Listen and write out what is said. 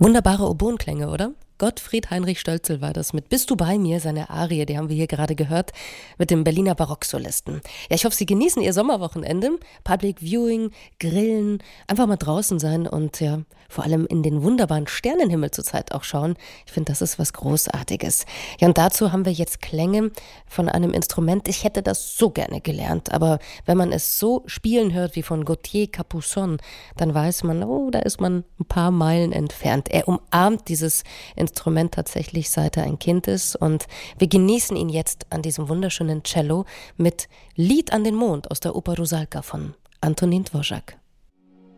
Wunderbare Oboenklänge, oder? Gottfried Heinrich Stölzel war das mit Bist du bei mir, seine Arie, die haben wir hier gerade gehört, mit dem Berliner Barocksolisten. Ja, ich hoffe, Sie genießen Ihr Sommerwochenende. Public Viewing, Grillen, einfach mal draußen sein und ja, vor allem in den wunderbaren Sternenhimmel zurzeit auch schauen. Ich finde, das ist was Großartiges. Ja, und dazu haben wir jetzt Klänge von einem Instrument. Ich hätte das so gerne gelernt, aber wenn man es so spielen hört wie von Gauthier Capuçon, dann weiß man, oh, da ist man ein paar Meilen entfernt. Er umarmt dieses Instrument tatsächlich, seit er ein Kind ist, und wir genießen ihn jetzt an diesem wunderschönen Cello mit Lied an den Mond aus der Oper Rusalka von Antonín Dvořák.